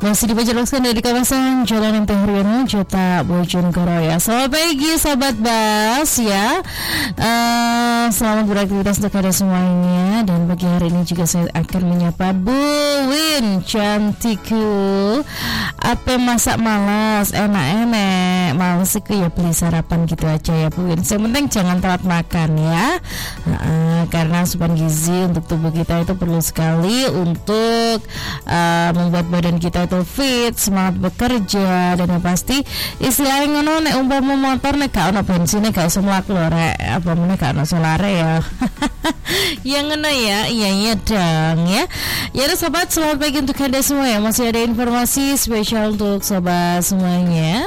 Masih dibacakan dari kawasan Jalan MT Haryono, Jota, Bojonegoro ya. Selamat pagi sahabat Bas ya. Selamat beraktivitas untuk Anda semuanya. Dan pagi hari ini juga saya akan menyapa Bu Win cantikku. Apa masak malas, enak-enak. Males iku ya beli sarapan gitu aja ya Bu Win. Yang penting jangan telat makan ya. Karena asupan gizi untuk tubuh kita itu perlu sekali untuk membuat badan kita itu fit, semangat bekerja, dan yang pasti istilahnya ngono nek umpama motor nek gak ono bensin gak usah mlaku lho rek, apa meneh gak ono solare ya. Yang ngono ya, iya dong ya. Ya sobat, selamat pagi untuk Anda semua ya. Masih ada informasi spesial untuk sobat semuanya.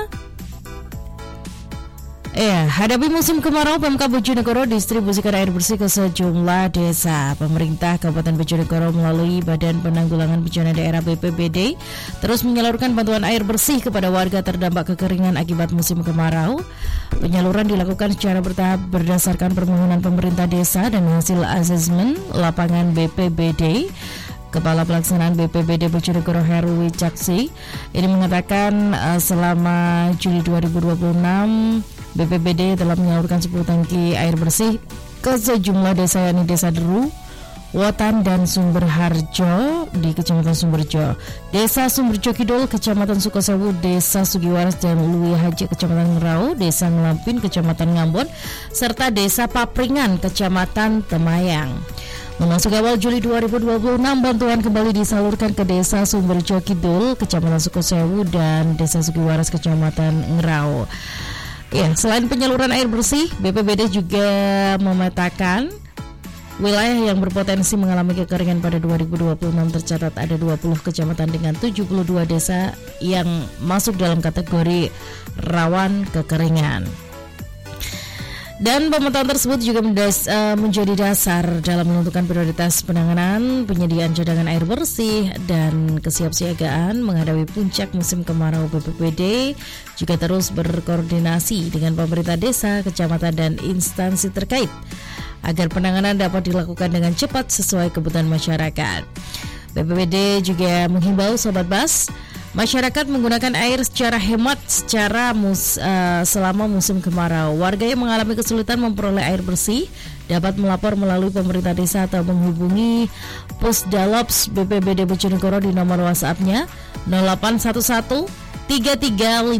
Ya, hadapi musim kemarau, Pemkab Bojonegoro distribusikan air bersih ke sejumlah desa. Pemerintah Kabupaten Bojonegoro melalui Badan Penanggulangan Bencana Daerah BPBD terus menyalurkan bantuan air bersih kepada warga terdampak kekeringan akibat musim kemarau. Penyaluran dilakukan secara bertahap berdasarkan permohonan pemerintah desa dan hasil asesmen lapangan BPBD. Kepala Pelaksanaan BPBD Bojonegoro Heru Wicaksi ini mengatakan selama Juli 2026 BPBD telah menyalurkan 10 tangki air bersih ke sejumlah desa, yakni Desa Deru, Wotan, dan Sumberharjo di Kecamatan Sumberjo, Desa Sumberjo Kidul, Kecamatan Sukosewu, Desa Sugiwaras dan Lui Haji, Kecamatan Ngerau, Desa Ngelampin, Kecamatan Ngambon, serta Desa Papringan, Kecamatan Temayang. Memasuki awal Juli 2026, bantuan kembali disalurkan ke Desa Sumberjo Kidul, Kecamatan Sukosewu, dan Desa Sugiwaras, Kecamatan Ngerau. Ya, selain penyaluran air bersih, BPBD juga memetakan wilayah yang berpotensi mengalami kekeringan pada 2026. Tercatat ada 20 kecamatan dengan 72 desa yang masuk dalam kategori rawan kekeringan. Dan pemetaan tersebut juga menjadi dasar dalam menentukan prioritas penanganan, penyediaan cadangan air bersih, dan kesiapsiagaan menghadapi puncak musim kemarau. BPBD juga terus berkoordinasi dengan pemerintah desa, kecamatan, dan instansi terkait agar penanganan dapat dilakukan dengan cepat sesuai kebutuhan masyarakat. BPBD juga menghimbau Sobat Bas masyarakat menggunakan air secara hemat selama musim kemarau. Warga yang mengalami kesulitan memperoleh air bersih dapat melapor melalui pemerintah desa atau menghubungi Pusdalops BPBD Bojonegoro di nomor WhatsApp-nya 0811 3356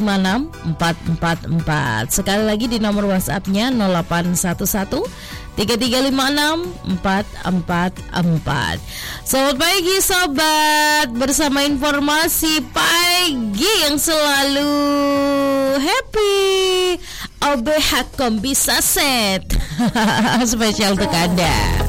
444. Sekali lagi di nomor WhatsApp-nya 0811 3356 444. Selamat pagi sobat, bersama informasi pagi yang selalu happy. OBH Kombi Saset spesial untuk Anda.